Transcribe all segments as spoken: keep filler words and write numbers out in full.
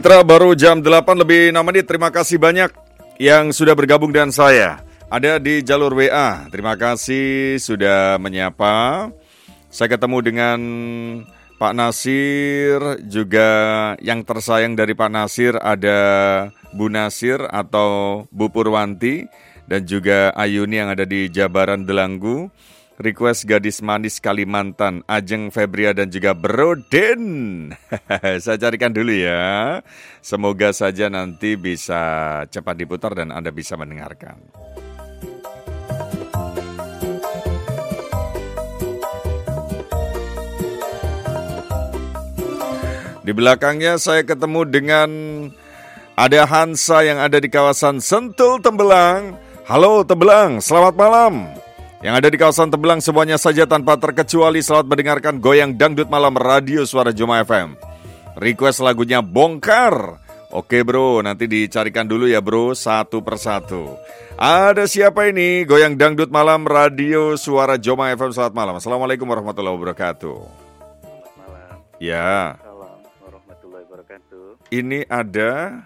Tra baru jam delapan lebih enam menit. Terima kasih banyak yang sudah bergabung dengan saya. Ada di jalur W A. Terima kasih sudah menyapa. Saya ketemu dengan Pak Nasir, juga yang tersayang dari Pak Nasir ada Bu Nasir atau Bu Purwanti dan juga Ayuni yang ada di Jabaran Delanggu. Request gadis manis Kalimantan, Ajeng Febria dan juga Broden. Saya carikan dulu ya. Semoga saja nanti bisa cepat diputar dan Anda bisa mendengarkan. Di belakangnya saya ketemu dengan ada Hansa yang ada di kawasan Sentul, Tembelang. Halo Tembelang, selamat malam. Yang ada di kawasan Tembelang semuanya saja tanpa terkecuali selamat mendengarkan Goyang Dangdut Malam Radio Suara Joma F M. Request lagunya Bongkar. Oke bro, nanti dicarikan dulu ya bro, satu persatu. Ada siapa ini? Goyang Dangdut Malam Radio Suara Joma F M, selamat malam. Assalamualaikum warahmatullahi wabarakatuh. Selamat malam. Ya. Assalamualaikum warahmatullahi wabarakatuh. Ini ada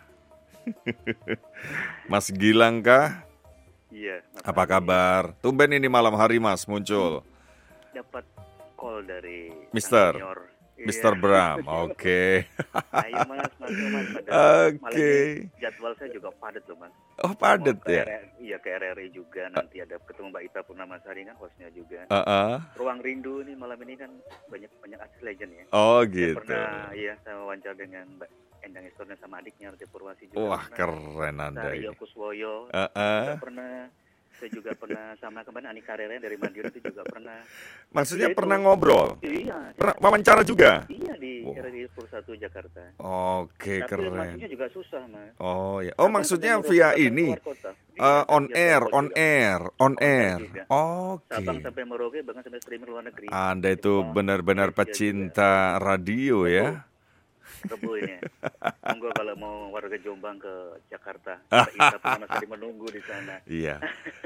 Mas Gilang kah? Iya. Apa kabar? Tumben ini malam hari Mas muncul. Dapat call dari Mister senior. Mister Iya. Bram, oke. Ayo mas, mas, mas. Oke. Okay. Jadwal saya juga padat loh mas. Oh padat Mau ke ya? R R I, iya ke R R I juga. Nanti ada ketemu Mbak Ita Purnamasari kan hostnya juga. Uh-uh. Ruang Rindu ini malam ini kan banyak banyak artis legend ya. Oh Saya gitu. pernah, iya saya wawancara dengan Mbak Endang Estorna sama adiknya Rati Purwasi juga. Wah pernah. keren Anda ini. Saryo Kuswoyo. Uh-uh. Juga pernah. Saya juga pernah sama kemarin Ani Karera dari Madiun itu juga pernah. Maksudnya Ya, pernah itu. ngobrol? Iya. Pernah wawancara juga? Iya di Oh. R R I sepuluh satu Jakarta. Oke Tapi keren. masuknya juga susah mas. Oh ya. Oh Karena maksudnya ketemu via Rocky ini keluar kota. uh, Iya, on via air, telepon on juga. air, on On air air. juga. Oke. Sabang sampai Merauke bahkan sampai streaming luar negeri. Anda itu Jepang, benar-benar Malaysia pecinta radio ya. Rebu ini. Monggo kalau mau warga Jombang ke Jakarta. Kita pernah masih menunggu di sana. Iya.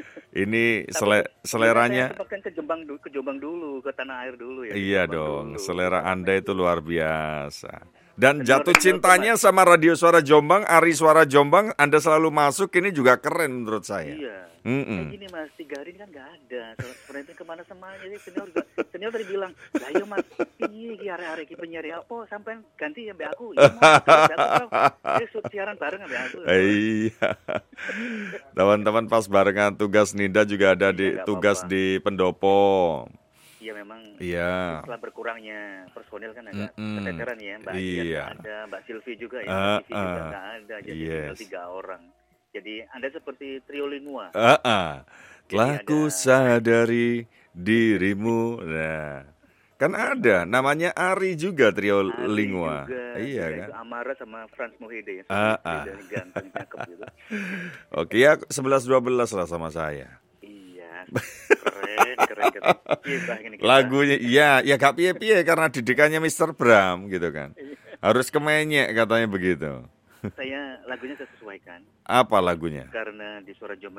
Ini Tapi, sele- seleranya. Saya sempatkan ke Jombang dulu, ke Jombang dulu, ke tanah air dulu ya. Iya Jombang dong, dulu. selera Anda itu luar biasa. Dan Senior- jatuh senior cintanya sama Radio Suara Jombang, Ari Suara Jombang, Anda selalu masuk, ini juga keren menurut saya. Iya. Mm-mm. Kayak gini mas, tiga hari ini kan nggak ada. Sebenarnya kemana semuanya. Jadi senior juga, senior tadi bilang, lah iya mas, iya ki hari-hari ki penyiar apa, sampai ganti ya mbak aku. Iya mas, mbak aku tau. Dia siaran bareng mbak aku. Iya. Teman-teman pas barengan tugas Ninda juga ada di Iya, nggak tugas apa-apa. di Pendopo. Iya memang. Iya. Setelah berkurangnya personil kan agak Mm-mm. keteteran ya. Mbak Dian Iya. nggak ada, Mbak Silvi juga ya. Ah, Mbak Silvi juga ah. nggak ada. Jadi Yes. tinggal tiga orang. Jadi Anda seperti trio lingua. Ah-ah. Telah Jadi ku ada- sadari dirimu. Nah, kan ada namanya Ari juga trio Ali Lingua. juga, Iya juga kan? itu Amara sama Frans Muhide. Ah, ah. Dan ganteng cakep gitu. Oke ya sebelas dua belas lah sama saya. Iya, keren, keren, keren. Kita ini kita. Lagunya iya, ya gak piye-piye karena didikannya Mister Bram gitu kan. Harus kemenyek katanya begitu. Saya lagunya saya sesuaikan Apa lagunya? karena di Suara Joma